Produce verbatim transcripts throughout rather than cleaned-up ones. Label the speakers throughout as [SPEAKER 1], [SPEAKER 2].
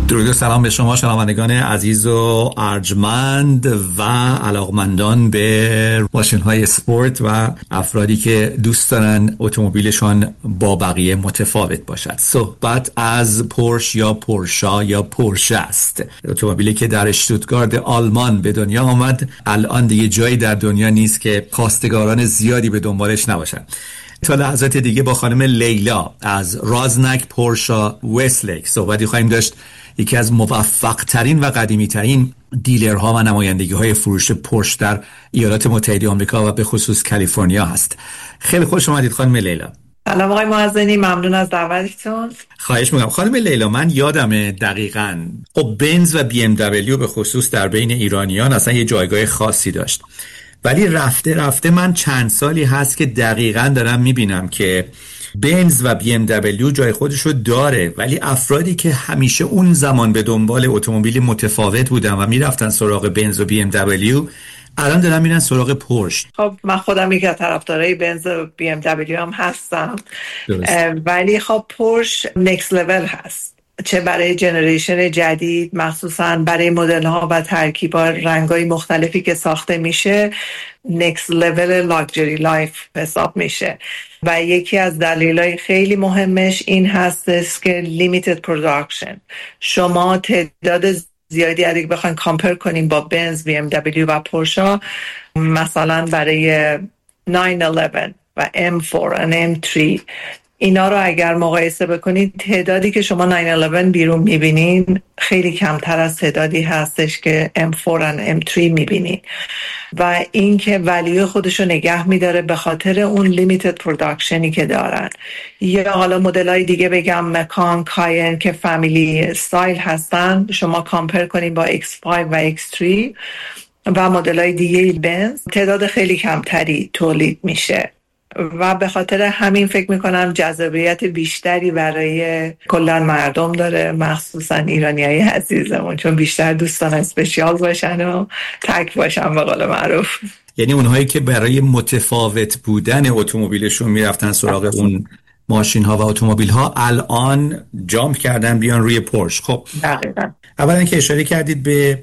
[SPEAKER 1] درود و سلام به شما شنوندگان عزیز و ارجمند و علاقمندان به ماشین‌های اسپورت و افرادی که دوست دارن اتومبیلشان با بقیه متفاوت باشد. صحبت از پورش یا پورشا یا پورشه است. اتومبیلی که در اشتوتگارت آلمان به دنیا آمد. الان دیگه جایی در دنیا نیست که خواستگاران زیادی به دنبالش نباشن. تا لحظات دیگه با خانم لیلا از رازنک پورشا وستلیک صحبتی خواهیم داشت. یکی از موفق ترین و قدیمی ترین دیلرها و نمایندگی های فروش پورش در ایالات متحده آمریکا و به خصوص کالیفرنیا هست. خیلی خوش اومدید خانم لیلا.
[SPEAKER 2] سلام آقای معزنی، ممنون از دعوتتون.
[SPEAKER 1] خواهش میکنم. خانم لیلا، من یادمه دقیقاً خب بنز و بی ام دبلیو به خصوص در بین ایرانیان اصلا یه جایگاه خاصی داشت، ولی رفته رفته من چند سالی هست که دقیقاً دارم میبینم که بنز و بی ام دبلیو جای خودشو داره، ولی افرادی که همیشه اون زمان به دنبال اتومبیل متفاوت بودن و میرفتن سراغ بنز و بی ام دبلیو الان دارن میرن سراغ پورش.
[SPEAKER 2] خب من خودم یکی از طرفدارای بنز و بی ام دبلیو هم هستم، ولی خب پورش نکست لول هست، چه برای جنریشن جدید، مخصوصا برای مدل ها و ترکیب ها رنگای مختلفی که ساخته میشه نکست لول لاکچری لایف حساب میشه. و یکی از دلایل خیلی مهمش این هستش که لیمیتد پروداکشن. شما تعداد زیادی اگه بخواین کامپیر کنیم با بنز، بی ام دبلیو و پورشا، مثلا برای ناین الیون و ام فور و ام تری، اینا رو اگر مقایسه بکنید تعدادی که شما ناین الیون بیرون میبینین خیلی کمتر از تعدادی هستش که ام فور و ام تری میبینین، و این که ولیو خودشو نگه میداره به خاطر اون لیمیتد پروداکشنی که دارن. یا حالا مدلای دیگه بگم مکان، کاین که فامیلی استایل هستن، شما کامپیر کنید با ایکس فایو و ایکس تری و مدلای دیگه بنز، تعداد خیلی کمتری تولید میشه و به خاطر همین فکر میکنم جذابیت بیشتری برای کلان مردم داره، مخصوصا ایرانیای عزیزمون، چون بیشتر دوستان اسپشیال باشن و تک باشن به قول معروف.
[SPEAKER 1] یعنی اونهایی که برای متفاوت بودن اتومبیلشون میرفتن سراغ اون ماشین ها و اتومبیل ها الان جامپ کردن بیان روی پورش. خب
[SPEAKER 2] دقیقاً.
[SPEAKER 1] اولا که اشاره کردید به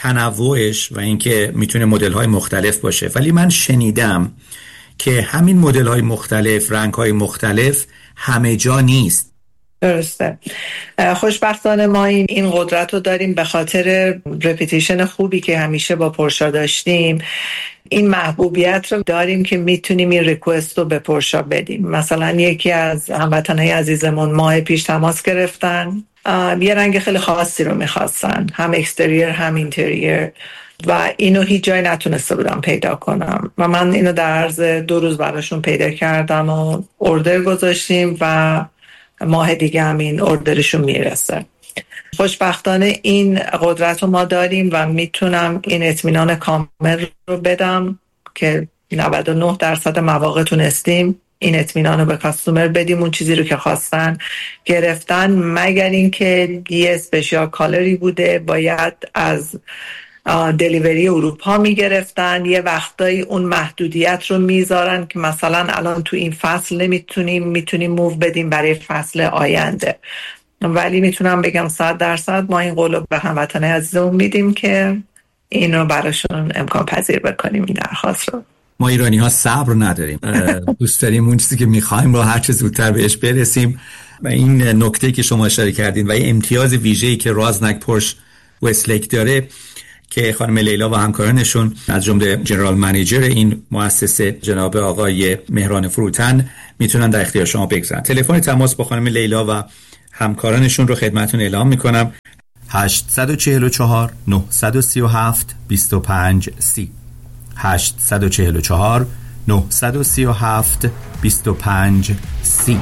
[SPEAKER 1] تنوعش و اینکه میتونه مدل های مختلف باشه، ولی من شنیدم که همین مدل های مختلف، رنگ های مختلف همه جا نیست.
[SPEAKER 2] درسته. خوشبختانه ما این این قدرت رو داریم به خاطر رپیتیشن خوبی که همیشه با پورشا داشتیم. این محبوبیت رو داریم که میتونیم این ریکوست رو به پورشا بدیم. مثلا یکی از هموطنهای عزیزمون ماه پیش تماس گرفتن، یه رنگ خیلی خاصی رو میخواستن، هم اکستریر هم اینتریر، و اینو هیچ جای نتونسته بودم پیدا کنم و من اینو در عرض دو روز براشون پیدا کردم و اوردر گذاشتیم و ماه دیگه هم این اوردرشون میرسه. خوشبختانه این قدرت رو ما داریم و میتونم این اطمینان کامل رو بدم که نود و نه درصد مواقع تونستیم این اطمینان رو به کاستومر بدیم، اون چیزی رو که خواستن گرفتن، مگر اینکه یه اسپشیال کالری بوده باید از دلیوری اروپا میگرفتن، یه وقتایی اون محدودیت رو میذارن که مثلا الان تو این فصل نمیتونیم میتونیم موو بدیم برای فصل آینده. ولی میتونم بگم صد درصد ما این قول رو به هموطنه عزیزمون میدیم که این رو براشون امکان پذیر بکنیم این درخواست رو.
[SPEAKER 1] ما ایرانی ها صبر نداریم، دوست داریم اون چیزی که میخوایم رو هر چه زودتر بهش برسیم. و این نکته که شما اشاره کردین و این امتیاز ویژه‌ای که رازنک پورش وستلیک داره که خانم لیلا و همکارانشون از جمله جنرال منیجر این مؤسسه جناب آقای مهران فروتن میتونن در اختیار شما بگذارن. تلفن تماس با خانم لیلا و همکارانشون رو خدمتتون اعلام میکنم: هشت چهار چهار نه سه هفت دو پنج سی هشت چهار چهار نه سه هفت دو پنج سی.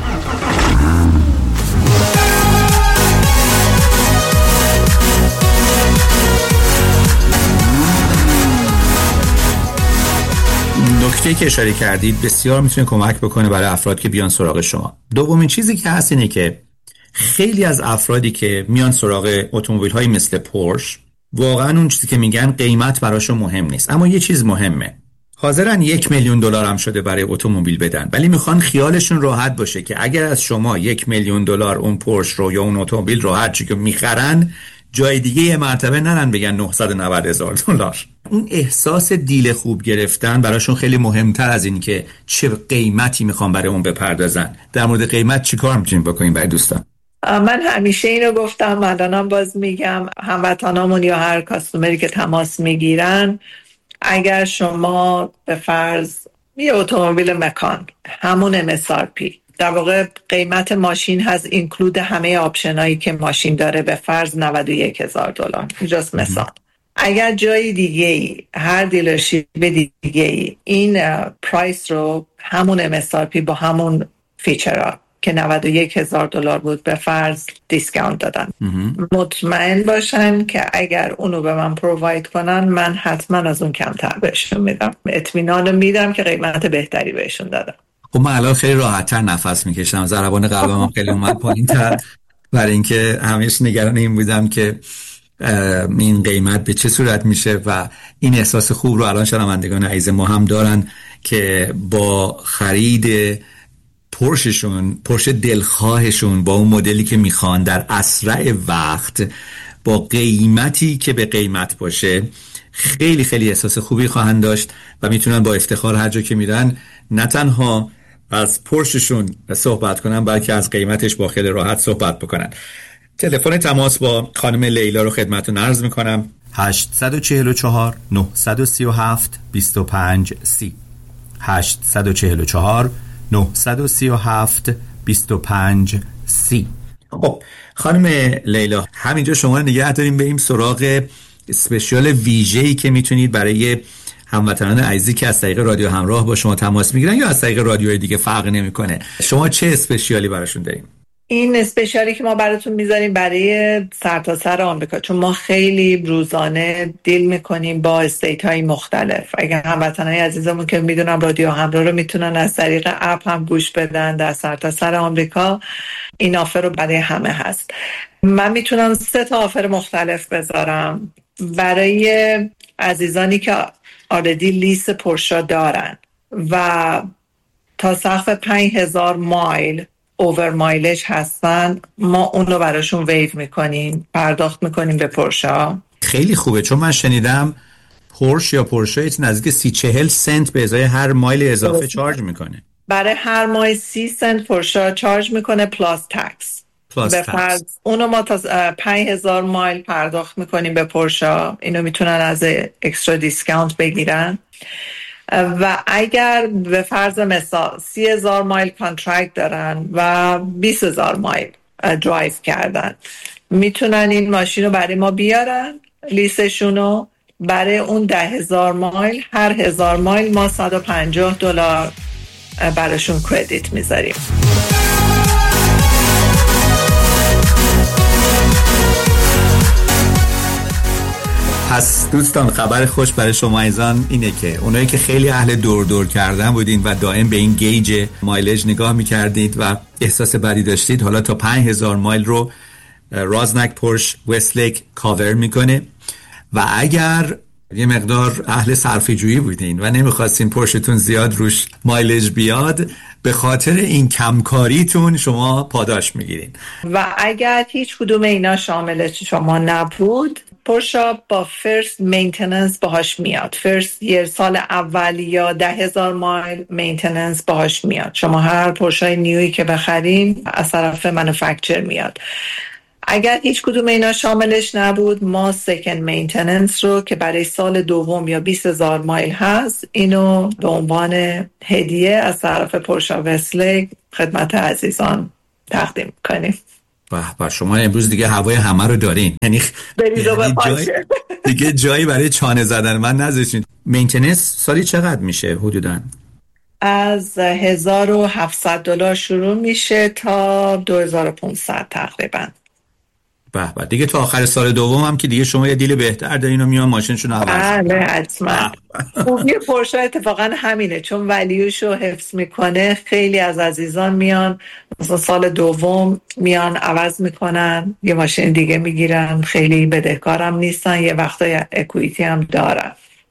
[SPEAKER 1] نکته که اشاره کردید بسیار میتونه کمک بکنه برای افراد که بیان سراغ شما. دومین چیزی که هست اینه که خیلی از افرادی که میان سراغ اتومبیل های مثل پورش واقعا اون چیزی که میگن قیمت براشون مهم نیست، اما یه چیز مهمه، حاضرن یک میلیون دلار هم شده برای اتومبیل بدن، ولی میخوان خیالشون راحت باشه که اگر از شما یک میلیون دلار اون پورش رو یا اون اتومبیل رو هر چی که میخرن جای دیگه یه مرتبه نرن بگن نهصد و نود هزار دلار. اون احساس دیل خوب گرفتن براشون خیلی مهمتر از این که چه قیمتی میخوان برای اون بپردازن. در مورد قیمت چیکار میتونیم بکنیم برای دوستان؟
[SPEAKER 2] من همیشه اینو گفتم، الانم باز میگم، هموطنامون یا هر کاستومری که تماس میگیرن، اگر شما به فرض یه اتومبیل مکان همون ام اس آر پی، در واقع قیمت ماشین هست اینکلود همه آپشنایی که ماشین داره، به فرض نود و یک هزار دلار، اینجاست مثال. اگر جای دیگه ای، هر دیلرشیپ دیگه ای این پرایس رو همون ام اس آر پی با همون فیچرها که نود و یک هزار دلار بود به فرض دیسکاونت دادن، مطمئن باشن که اگر اونو به من پروواید کنن من حتما از اون کمتر بهشون میدم، اطمینان میدم که قیمت بهتری بهشون دادم.
[SPEAKER 1] خب من الان خیلی راحت‌تر نفس میکشم، ضربان قلبم هم خیلی اومد پایین‌تر، برای اینکه همیشه نگران این بودم که این قیمت به چه صورت میشه و این احساس خوب رو الان شنوندگان عزیز ما هم دارن که با خرید پورششون، پورش دلخواهشون، با اون مدلی که میخوان در اسرع وقت با قیمتی که به قیمت باشه خیلی خیلی احساس خوبی خواهند داشت و میتونن با افتخار هر جا که میرن نه تنها از پورششون صحبت کنن بلکه از قیمتش با خیلی راحت صحبت بکنن. تلفن تماس با خانم لیلا رو خدمتتون عرض میکنم:
[SPEAKER 3] هشت چهار چهار نه سه هفت دو پنج سی هشت چهار چهار نه سه هفت دو پنج سی.
[SPEAKER 1] خب خانم لیلا، همینجا شما نگه داریم بریم سراغ اسپشیال ویژه‌ای که میتونید برای هموطنان عزیزی که از طریق رادیو همراه با شما تماس میگیرن یا از طریق رادیوی دیگه فرق نمیکنه، شما چه اسپشیالی براشون داریم؟
[SPEAKER 2] این اسپشیالی که ما براتون میذاریم برای سرتاسر آمریکا، چون ما خیلی روزانه دیل میکنیم با استیت های مختلف. اگر هموطنای عزیزمون که میدونم رادیو همراه رو میتونن از طریق اپ هم گوش بدن در سرتاسر آمریکا، این آفر رو برای همه هست. من میتونم سه تا آفر مختلف بذارم برای عزیزانی که آردی لیست پورشا دارن و تا سقف پنج هزار مایل اوور مایلج هستن، ما اون رو براشون ویو میکنیم، پرداخت میکنیم به پورشا.
[SPEAKER 1] خیلی خوبه، چون من شنیدم پورش یا پورشه نزدیک سی چهل سنت به ازای هر مایل اضافه چارج میکنه.
[SPEAKER 2] برای هر مایل سی سنت پورشا چارج میکنه پلاس تکس. به فرض اونو ما تا پنج هزار مایل پرداخت میکنیم به پورشا، اینو میتونن از اکسترا دیسکاونت بگیرن. و اگر به فرض مثال سی هزار مایل کانترکت دارن و بیست هزار مایل درایو کردن، میتونن این ماشین رو برای ما بیارن، لیستشونو برای اون ده هزار مایل، هر هزار مایل ما صد و پنجاه دلار براشون کردیت میذاریم.
[SPEAKER 1] پس دوستان خبر خوش برای شما ایزان اینه که اونایی که خیلی اهل دور دور کردن بودین و دائم به این گیج مایلج نگاه میکردید و احساس بدی داشتید، حالا تا پنج هزار مایل رو رازنک پورش وستلیک کاور میکنه. و اگر یه مقدار اهل صرفه جویی بودین و نمیخواستین پورشتون زیاد روش مایلج بیاد، به خاطر این کمکاریتون شما پاداش میگیرین.
[SPEAKER 2] و اگر هیچ کدوم اینا شامل شما نبود، پورشا با فرست مینتیننس باهاش میاد. فرست یه سال اول یا ده هزار مایل مینتیننس باهاش میاد. شما هر پورشای نیویی که بخرین از طرف منوفکچر میاد. اگر هیچ کدوم اینا شاملش نبود، ما سکند مینتیننس رو که برای سال دوم یا بیست هزار مایل هست، اینو به عنوان هدیه از طرف پورشا وستلیک خدمت عزیزان تقدیم کنیم.
[SPEAKER 1] با شما امروز دیگه هوای همه رو دارین، یعنی
[SPEAKER 2] جای
[SPEAKER 1] دیگه جایی برای چانه زدن من نذاشتین. مینتیننس سالی چقدر میشه حدوداً؟
[SPEAKER 2] از هزار و هفتصد دلار شروع میشه تا دو هزار و پانصد تقریبا.
[SPEAKER 1] به به دیگه تا آخر سال دوم هم که دیگه شما یه دیل بهتر دارین و میان ماشینشون رو عوض
[SPEAKER 2] میکنن. حتما. خوبی پورشه اتفاقا همینه، چون ولیوشو حفظ میکنه. خیلی از عزیزان میان مثلا سال دوم میان عوض میکنن، یه ماشین دیگه میگیرن، خیلی بدهکارم نیستن، یه وقتا اکویتی هم دارن.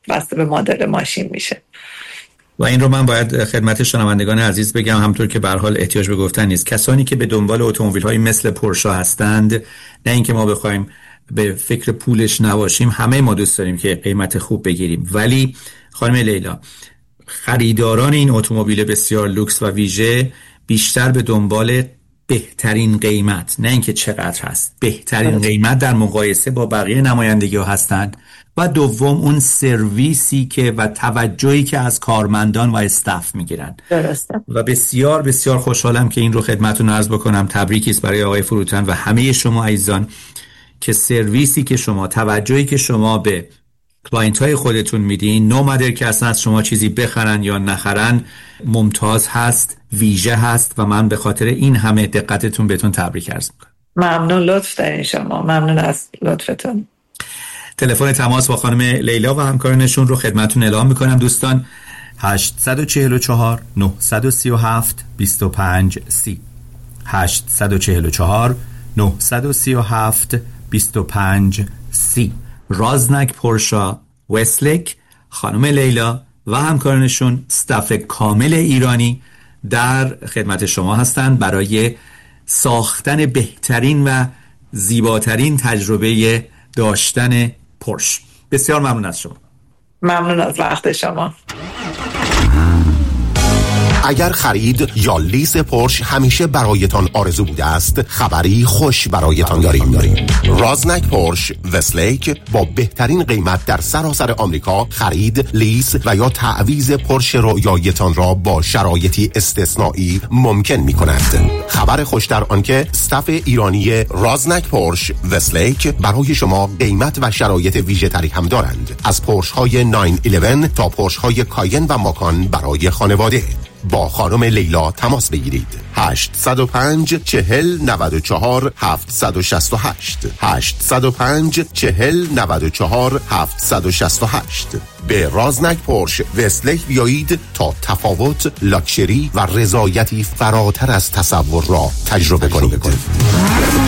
[SPEAKER 2] بسته به مدل ماشین میشه.
[SPEAKER 1] و این رو من باید خدمت شنوندگان عزیز بگم، همطور که به هر حال احتیاج به گفتن نیست، کسانی که به دنبال اتومبیل‌های مثل پورشه هستند، نه اینکه ما بخوایم به فکر پولش نباشیم، همه ما دوست داریم که قیمت خوب بگیریم، ولی خانم لیلا، خریداران این اتومبیل بسیار لوکس و ویژه بیشتر به دنبال بهترین قیمت، نه اینکه چقدر هست، بهترین قیمت در مقایسه با بقیه نمایندگی‌ها هستند، و دوم اون سرویسی که و توجهی که از کارمندان و استاف میگیرن.
[SPEAKER 2] درسته.
[SPEAKER 1] و بسیار بسیار خوشحالم که این رو خدمتتون عرض بکنم. تبریکی است برای آقای فروتن و همه شما عزیزان که سرویسی که شما، توجهی که شما به کلاینت های خودتون میدین، نو مادر که اصلا از شما چیزی بخرن یا نخرن، ممتاز هست، ویژه هست و من به خاطر این همه دقتتون بهتون تبریک عرض میکنم.
[SPEAKER 2] ممنون، لطف دارین شما، ممنون از لطفتون.
[SPEAKER 1] تلفن تماس با خانم لیلا و همکارانشون رو خدمتتون اعلام میکنم دوستان.
[SPEAKER 3] هشت چهار چهار نه سه هفت دو پنج سی هشت چهار چهار نه سه هفت دو پنج سی.
[SPEAKER 1] رازنک پورشا وستلک، خانم لیلا و همکارانشون، استاف کامل ایرانی در خدمت شما هستند برای ساختن بهترین و زیباترین تجربه داشتن پورش. بسیار ممنون از شما.
[SPEAKER 2] ممنون از وقت شما.
[SPEAKER 4] اگر خرید یا لیز پورش همیشه برایتان آرزو بوده است، خبری خوش برایتان داریم. رازنک پورش وستلیک با بهترین قیمت در سراسر آمریکا خرید، لیز و یا تعویض پورش رویایتان را با شرایطی استثنایی ممکن می کند. خبر خوش در آنکه استاف ایرانی رازنک پورش وستلیک برای شما قیمت و شرایط ویژه تری هم دارند، از پورش های نه یازده تا پورش های کاین و ماکان برای خانواده. با خانم لیلا تماس بگیرید. هشت صفر پنج چهل نود و چهار هفتصد و شصت و هشت هشت صفر پنج چهل نود و چهار هفتصد و شصت و هشت. به رازنک پورش وستلیک بیایید تا تفاوت، لاکچری و رضایتی فراتر از تصور را تجربه کنید.